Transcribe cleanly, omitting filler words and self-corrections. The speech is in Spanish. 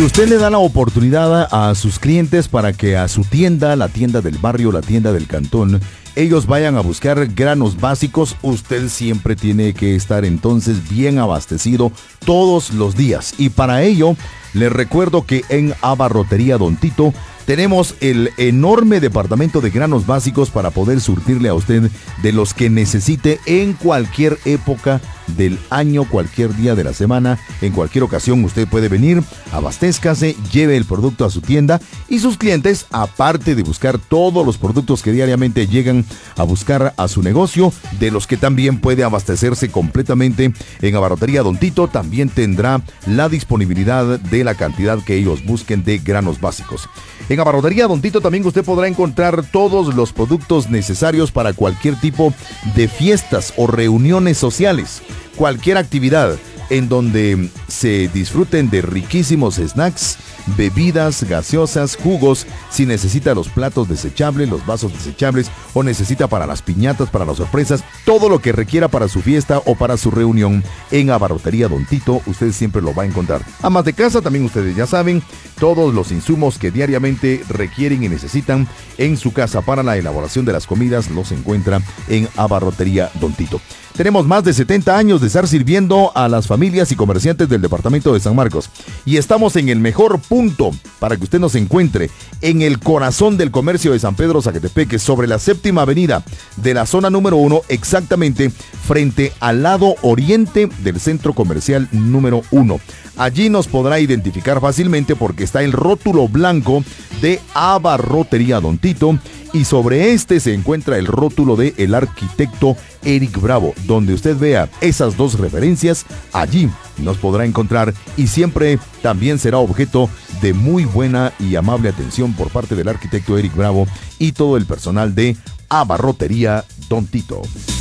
Y usted le da la oportunidad a sus clientes para que a su tienda, la tienda del barrio, la tienda del cantón, ellos vayan a buscar granos básicos. Usted siempre tiene que estar entonces bien abastecido todos los días. Y para ello, les recuerdo que en Abarrotería Don Tito tenemos el enorme departamento de granos básicos para poder surtirle a usted de los que necesite en cualquier época del año, cualquier día de la semana, en cualquier ocasión. Usted puede venir, abastézcase, lleve el producto a su tienda y sus clientes, aparte de buscar todos los productos que diariamente llegan a buscar a su negocio, de los que también puede abastecerse completamente en Abarrotería Don Tito, también tendrá la disponibilidad de la cantidad que ellos busquen de granos básicos. En Abarrotería Don Tito también usted podrá encontrar todos los productos necesarios para cualquier tipo de fiestas o reuniones sociales, cualquier actividad en donde se disfruten de riquísimos snacks, bebidas gaseosas, jugos. Si necesita los platos desechables, los vasos desechables, o necesita para las piñatas, para las sorpresas, todo lo que requiera para su fiesta o para su reunión, en Abarrotería Don Tito usted siempre lo va a encontrar. Amas de casa, también ustedes ya saben, todos los insumos que diariamente requieren y necesitan en su casa para la elaboración de las comidas los encuentra en Abarrotería Don Tito. Tenemos más de 70 años de estar sirviendo a las familias y comerciantes del departamento de San Marcos. Y estamos en el mejor punto para que usted nos encuentre, en el corazón del comercio de San Pedro Zacatepeque, sobre la 7ª avenida de la zona número 1, exactamente frente al lado oriente del centro comercial número 1. Allí nos podrá identificar fácilmente porque está el rótulo blanco de Abarrotería Don Tito, y sobre este se encuentra el rótulo de el arquitecto Eric Bravo. Donde usted vea esas dos referencias, allí nos podrá encontrar, y siempre también será objeto de muy buena y amable atención por parte del arquitecto Eric Bravo y todo el personal de Abarrotería Don Tito.